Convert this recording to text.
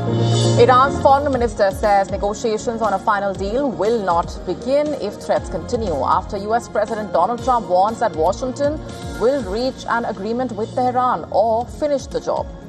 Iran's foreign minister says negotiations on a final deal will not begin if threats continue after US President Donald Trump warns that Washington will reach an agreement with Tehran or finish the job.